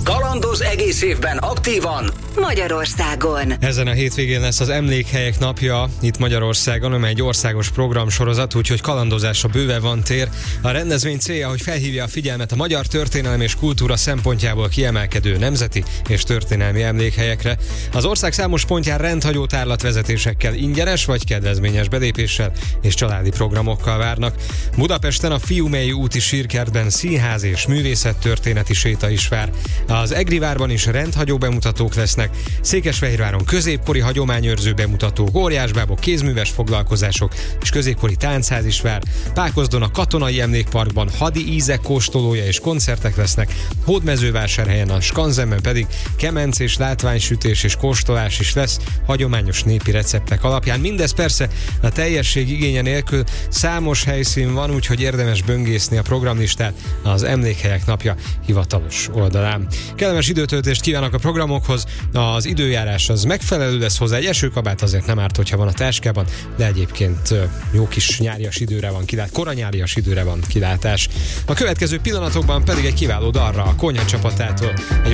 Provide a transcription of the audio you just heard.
Kalandoz egész évben aktívan Magyarországon. Ezen a hétvégén lesz az Emlékhelyek napja itt Magyarországon, amely egy országos programsorozat, úgyhogy kalandozásra bőven van tér. A rendezvény célja, hogy felhívja a figyelmet a magyar történelem és kultúra szempontjából kiemelkedő nemzeti és történelmi emlékhelyekre. Az ország számos pontján rendhagyó tárlatvezetésekkel, ingyenes vagy kedvezményes belépéssel és családi programokkal várnak. Budapesten a Fiumei úti sírkertben színház és művészettörténeti séta is vár. Az Egrivárban is rendhagyó bemutatók lesznek, Székesfehérváron középkori hagyományőrző bemutatók, óriásbábok, kézműves foglalkozások és középkori táncház is vár. Pákozdon a Katonai Emlékparkban hadi ízek kóstolója és koncertek lesznek, Hódmezővásárhelyen a Skanzenben pedig kemenc és látványsütés és kóstolás is lesz hagyományos népi receptek alapján. Mindez persze a teljesség igénye nélkül, számos helyszín van, úgyhogy érdemes böngészni a programlistát az Emlékhelyek napja hivatalos oldalán. Kellemes időtöltést kívánok a programokhoz, az időjárás az megfelelő lesz hozzá, egy esőkabát azért nem árt, hogyha van a táskában, de egyébként jó kis nyárias időre van kilátás, koranyárias időre van kilátás. A következő pillanatokban pedig egy kiváló dalra a Konyha csapatától.